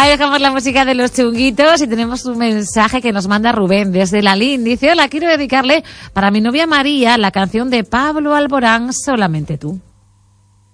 Ahí dejamos la música de los Chunguitos y tenemos un mensaje que nos manda Rubén desde Lalín. Dice, hola, quiero dedicarle para mi novia María la canción de Pablo Alborán, Solamente tú.